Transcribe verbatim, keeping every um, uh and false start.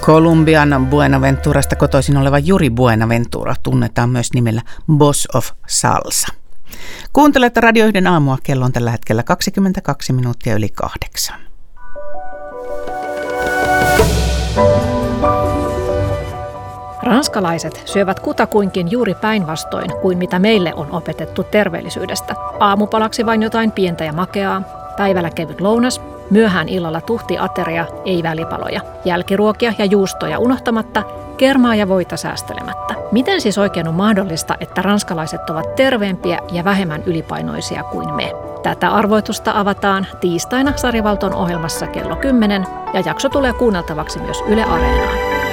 Kolumbian Buenaventurasta kotoisin oleva Yuri Buenaventura tunnetaan myös nimellä Boss of Salsa. Kuuntelet Radio yhden aamua, kello on tällä hetkellä kaksikymmentäkaksi minuuttia yli kahdeksan. Ranskalaiset syövät kutakuinkin juuri päinvastoin kuin mitä meille on opetettu terveellisyydestä. Aamupalaksi vain jotain pientä ja makeaa, päivällä kevyt lounas, myöhään illalla tuhti ateria, ei välipaloja, jälkiruokia ja juustoja unohtamatta, kermaa ja voita säästelemättä. Miten siis oikein on mahdollista, että ranskalaiset ovat terveempiä ja vähemmän ylipainoisia kuin me? Tätä arvoitusta avataan tiistaina Sari Valton ohjelmassa kello kymmenen ja jakso tulee kuunneltavaksi myös Yle Areenaan.